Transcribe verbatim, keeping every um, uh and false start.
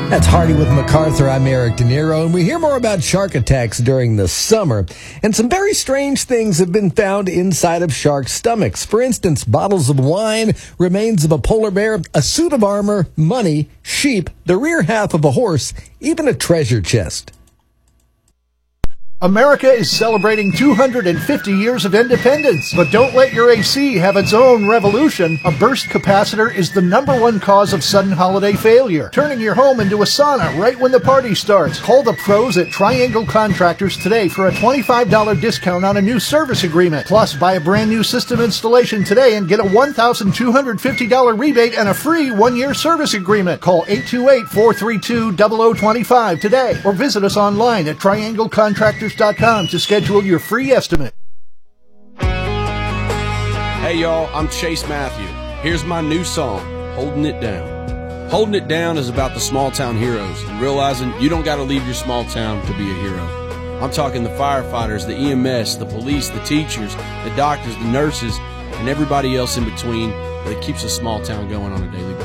That's Hardy with MacArthur. I'm Eric De Niro, and we hear more about shark attacks during the summer. And some very strange things have been found inside of shark stomachs. For instance, bottles of wine, remains of a polar bear, a suit of armor, money, sheep, the rear half of a horse, even a treasure chest. America is celebrating two hundred fifty years of independence, but don't let your A C have its own revolution. A burst capacitor is the number one cause of sudden holiday failure, turning your home into a sauna right when the party starts. Call the pros at Triangle Contractors today for a twenty-five dollars discount on a new service agreement. Plus, buy a brand new system installation today and get a one thousand two hundred fifty dollars rebate and a free one-year service agreement. Call eight two eight, four three two, zero zero two five today or visit us online at triangle contractors dot com to schedule your free estimate. Hey y'all, I'm Chase Matthew. Here's my new song, Holding It Down. Holding It Down is about the small town heroes and realizing you don't got to leave your small town to be a hero. I'm talking the firefighters, the E M S, the police, the teachers, the doctors, the nurses, and everybody else in between that keeps a small town going on a daily basis.